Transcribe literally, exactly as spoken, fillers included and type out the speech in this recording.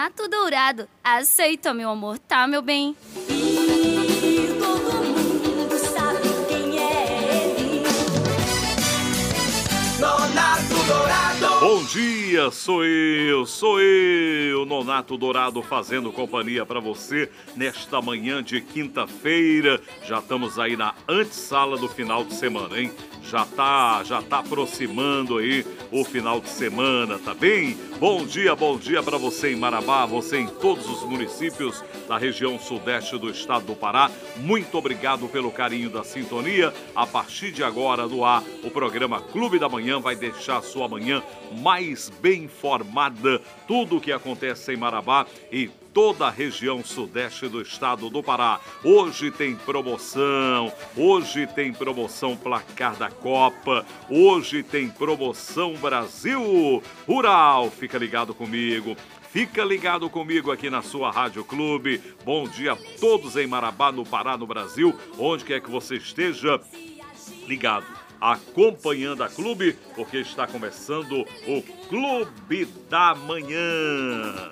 Nonato Dourado. Aceita, meu amor, tá, meu bem? E todo mundo sabe quem é ele. Nonato Dourado. Bom dia, sou eu, sou eu, Nonato Dourado, fazendo companhia para você nesta manhã de quinta-feira. Já estamos aí na antessala do final de semana, hein? Já tá, já tá aproximando aí o final de semana, tá bem? Bom dia, bom dia para você em Marabá, você em todos os municípios da região sudeste do estado do Pará. Muito obrigado pelo carinho da sintonia. A partir de agora, no ar, o programa Clube da Manhã vai deixar a sua manhã mais bem informada. Tudo o que acontece em Marabá e toda a região sudeste do estado do Pará. Hoje tem promoção, hoje tem promoção Placar da Copa, hoje tem promoção Brasil Rural. Fica ligado comigo. Fica ligado comigo aqui na sua Rádio Clube. Bom dia a todos em Marabá, no Pará, no Brasil, onde quer que você esteja ligado, acompanhando a Clube, porque está começando o Clube da Manhã.